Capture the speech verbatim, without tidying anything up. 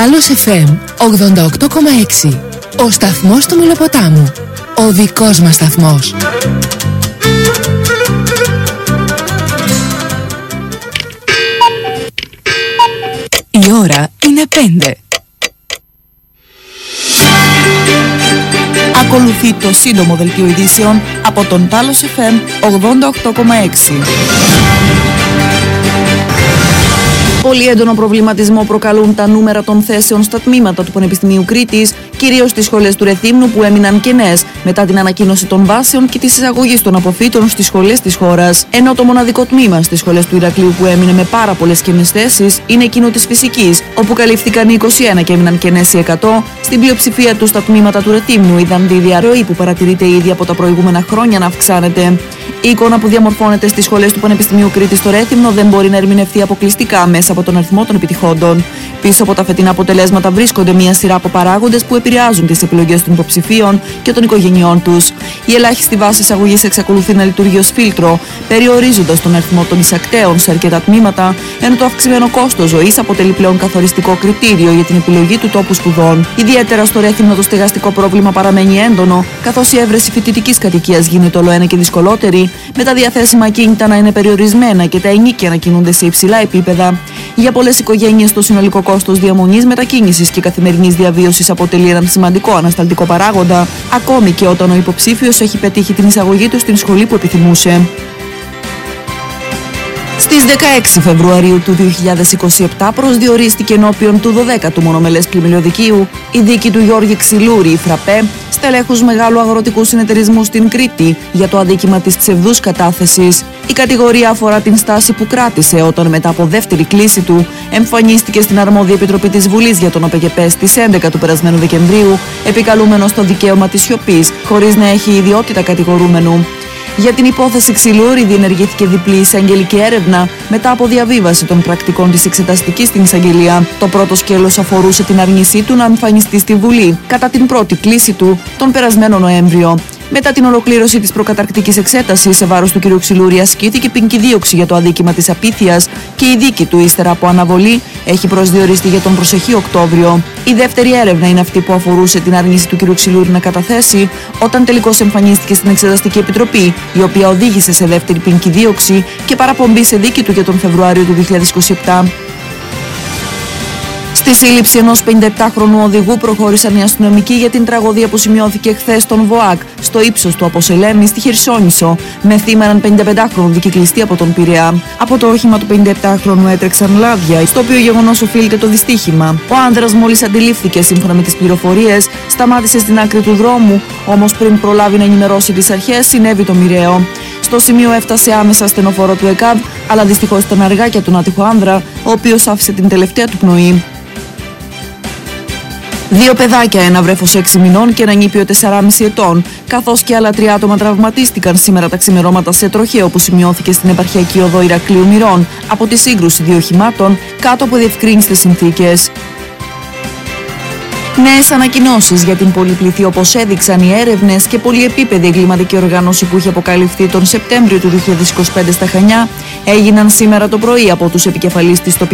Τάλος εφ εμ ογδόντα οκτώ κόμμα έξι. Ο σταθμός του Μελοποτάμου. Ο δικός μας σταθμός. Η ώρα είναι πέντε. Ακολουθεί το σύντομο δελτίο ειδήσεων από τον Τάλος εφ εμ ογδόντα οκτώ κόμμα έξι. Πολύ έντονο προβληματισμό προκαλούν τα νούμερα των θέσεων στα τμήματα του Πανεπιστημίου Κρήτης, κυρίως στις σχολές του Ρεθύμνου που έμειναν κενές μετά την ανακοίνωση των βάσεων και της εισαγωγής των αποφύτων στις σχολές της χώρας. Ενώ το μοναδικό τμήμα στις σχολές του Ηρακλείου που έμεινε με πάρα πολλές κενές θέσεις είναι εκείνο της φυσικής, όπου καλύφθηκαν οι είκοσι ένα και έμειναν κενές οι εκατό. Στην πλειοψηφία του στα τμήματα του Ρεθύμνου είδαν τη διαρροή που παρατηρείται ήδη από τα προηγούμενα χρόνια να αυξάνεται. Η εικόνα που διαμορφώνεται στις σχολές του Πανεπιστημίου Κρήτης στο Ρέθυμνο δεν μπορεί να ερμηνευτεί αποκλειστικά μέσα από τον αριθμό των επιτυχόντων. Πίσω από τα φετινά αποτελέσματα βρίσκονται μια σειρά από παράγοντες που επηρεάζουν τις επιλογές των υποψηφίων και των οικογενειών τους. Η ελάχιστη βάση εισαγωγής εξακολουθεί να λειτουργεί ως φίλτρο, περιορίζοντας τον αριθμό των εισακτέων σε αρκετά τμήματα, ενώ το αυξημένο κόστος ζωής αποτελεί πλέον καθοριστικό κριτήριο για την επιλογή του τόπου σπουδών. Ιδιαίτερα στο Ρέθυμνο το στεγαστικό πρόβλημα παραμένει έντονο, καθώς η έβρεση φοιτητικής κατοικίας γίνεται ολοένα και δυσκολότερη, με τα διαθέσιμα ακίνητα να είναι περιορισμένα και τα ενοίκια να κινούνται σε υψηλά επίπεδα. Για πολλές οικογένειες το συνολικό κόστος διαμονής, μετακίνησης και καθημερινής διαβίωσης αποτελεί έναν σημαντικό ανασταλτικό παράγοντα, ακόμη και όταν ο υποψήφιος έχει πετύχει την εισαγωγή του στην σχολή που επιθυμούσε. Στις δεκαέξι Φεβρουαρίου του δύο χιλιάδες είκοσι επτά προσδιορίστηκε ενώπιον του δωδέκατου Μονομελές Πλημμυλιωδικείου η δίκη του Γιώργη Ξυλούρη, η Φραπέ, στελέχους μεγάλου αγροτικού συνεταιρισμού στην Κρήτη για το αδίκημα της ψευδούς κατάθεσης. Η κατηγορία αφορά την στάση που κράτησε όταν μετά από δεύτερη κλήση του εμφανίστηκε στην αρμόδια επιτροπή της Βουλής για τον ΟΠΕΚΕΠΕ στις έντεκα του περασμένου Δεκεμβρίου, επικαλούμενος το δικαίωμα της σιωπής, χωρίς να έχει ιδιότητα κατηγορούμενου. Για την υπόθεση Ξυλούρη διενεργήθηκε διπλή εισαγγελική έρευνα μετά από διαβίβαση των πρακτικών της εξεταστικής στην εισαγγελία. Το πρώτο σκέλος αφορούσε την αρνήσή του να εμφανιστεί στη Βουλή κατά την πρώτη κλήση του τον περασμένο Νοέμβριο. Μετά την ολοκλήρωση της προκαταρκτικής εξέτασης σε βάρος του κ. Ξυλούρη ασκήθηκε ποινική δίωξη για το αδίκημα της απίθειας και η δίκη του ύστερα από αναβολή έχει προσδιοριστεί για τον προσεχή Οκτώβριο. Η δεύτερη έρευνα είναι αυτή που αφορούσε την άρνηση του κ. Ξυλούρη να καταθέσει όταν τελικώς εμφανίστηκε στην Εξεταστική Επιτροπή, η οποία οδήγησε σε δεύτερη ποινική δίωξη και παραπομπή σε δίκη του για τον Φεβρουάριο του δύο χιλιάδες είκοσι επτά. Στη σύλληψη ενός πενηνταεπτάχρονου οδηγού προχώρησαν οι αστυνομικοί για την τραγωδία που σημειώθηκε χθες στον ΒΟΑΚ, στο ύψος του Αποσελέμη, στη Χερσόνησο, με θύμα έναν πενηνταπεντάχρονο δικυκλιστή από τον Πειραιά. Από το όχημα του πενηνταεπτάχρονου έτρεξαν λάδια, στο οποίο γεγονός οφείλεται το δυστύχημα. Ο άνδρας, μόλις αντιλήφθηκε σύμφωνα με τις πληροφορίες, σταμάτησε στην άκρη του δρόμου, όμως πριν προλάβει να ενημερώσει τις αρχές, συνέβη το μοιραίο. Στο σημείο έφτασε άμεσα στενοφόρο του ΕΚΑΒ, αλλά δυστυχώς ήταν αργά για τον άτυχο άνδρα, ο οποίος άφησε την τελευταία του πνοή. Δύο παιδάκια, ένα βρέφος έξι μηνών και ένα νήπιο τεσσεράμισι ετών, καθώς και άλλα τρία άτομα τραυματίστηκαν σήμερα τα ξημερώματα σε τροχαίο που σημειώθηκε στην επαρχιακή οδό Ηρακλείου Μυρών από τη σύγκρουση δύο οχημάτων κάτω από διευκρίνιστες συνθήκες. Νέες ανακοινώσεις για την πολυπληθή, όπως έδειξαν οι έρευνες, και πολυεπίπεδη εγκληματική οργάνωση που είχε αποκαλυφθεί τον Σεπτέμβριο του δύο χιλιάδες είκοσι πέντε στα Χανιά έγιναν σήμερα το πρωί από τους επικεφαλείς της τοπικής